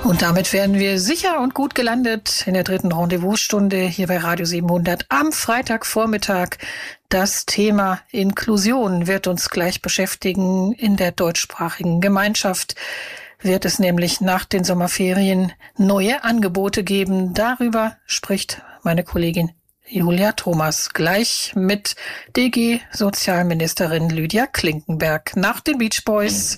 Und damit wären wir sicher und gut gelandet in der dritten Rendezvous-Stunde hier bei Radio 700 am Freitagvormittag. Das Thema Inklusion wird uns gleich beschäftigen. In der deutschsprachigen Gemeinschaft wird es nämlich nach den Sommerferien neue Angebote geben. Darüber spricht meine Kollegin Julia Thomas gleich mit DG-Sozialministerin Lydia Klinkenberg nach den Beach Boys.